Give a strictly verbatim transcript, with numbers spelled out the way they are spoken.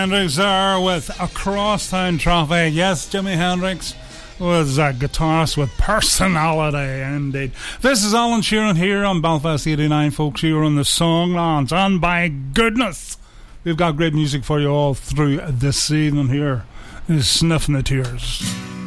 Hendrix there with Across Town Traffic. Yes, Jimi Hendrix was a guitarist with personality, indeed. This is Alan Sheeran here on Belfast eighty-nine, folks, here on the Songlands. And by goodness, we've got great music for you all through this evening here. Sniffing the tears.